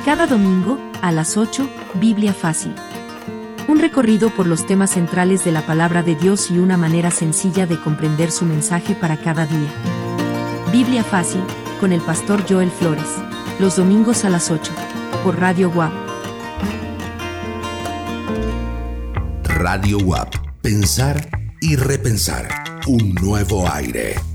Cada domingo, a las 8, Biblia Fácil. Un recorrido por los temas centrales de la palabra de Dios y una manera sencilla de comprender su mensaje para cada día. Biblia Fácil, con el pastor Joel Flores. Los domingos a las 8, por Radio WAP. Radio WAP. Pensar y repensar. Un nuevo aire.